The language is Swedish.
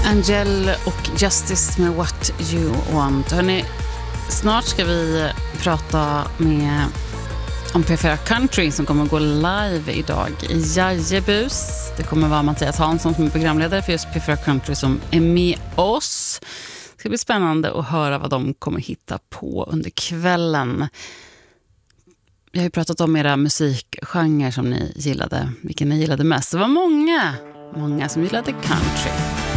Angel och Justice med What You Want. Hörrni, snart ska vi prata om P4 Country som kommer att gå live idag i Jajebus. Det kommer vara Mattias Hansson som är programledare för just P4 Country som är med oss. Det ska bli spännande att höra vad de kommer hitta på under kvällen. Jag har ju pratat om era musikgenrer som ni gillade, vilken ni gillade mest. Det var många som gillade country.